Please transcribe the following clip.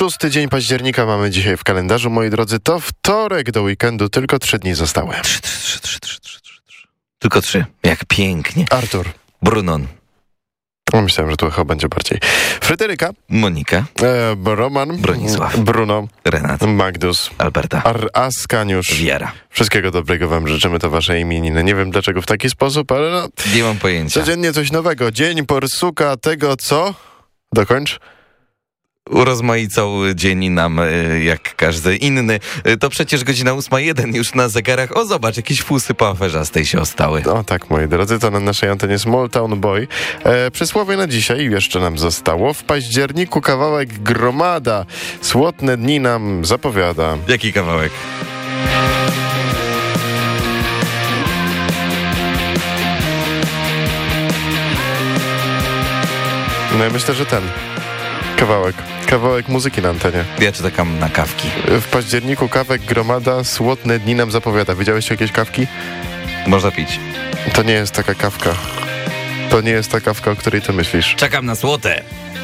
6 dzień października mamy dzisiaj w kalendarzu, moi drodzy. To wtorek, do weekendu tylko 3 dni zostały. 3. Tylko 3. Jak pięknie. Artur. Brunon. Myślałem, że tu chyba będzie bardziej. Fryderyka. Monika. Roman. Bronisław. Bruno. Renat. Magdus. Alberta. Askaniusz. Wiara. Wszystkiego dobrego wam życzymy, to wasze imieniny. Nie wiem dlaczego w taki sposób, ale no... Nie mam pojęcia. Codziennie coś nowego. Dzień porsuka tego, co... Dokończ. Urozmaicał dzień nam jak każdy inny. To przecież godzina 8:01 już na zegarach. O, zobacz, jakieś fusy po aferzastej się ostały. O tak, moi drodzy, to na naszej antenie Small Town Boy. Przysłowie na dzisiaj jeszcze nam zostało. W październiku kawałek gromada. Słodne dni nam zapowiada. Jaki kawałek? No ja myślę, że ten kawałek muzyki na antenie. Ja czekam na kawki. W październiku kawek gromada, słodne dni nam zapowiada. Widziałeś jakieś kawki? Można pić. To nie jest taka kawka. To nie jest ta kawka, o której ty myślisz. Czekam na złote.